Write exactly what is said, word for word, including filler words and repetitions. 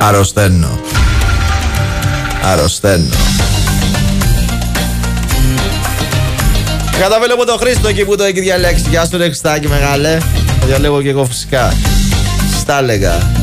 Αρρωσταίνω. Αρρωσταίνω. Καταβέλω από τον Χρήστο εκεί που το έχει διαλέξει. Γεια σου ρε Χριστάκη μεγάλε. Το διαλέγω και εγώ φυσικά. Στα έλεγα.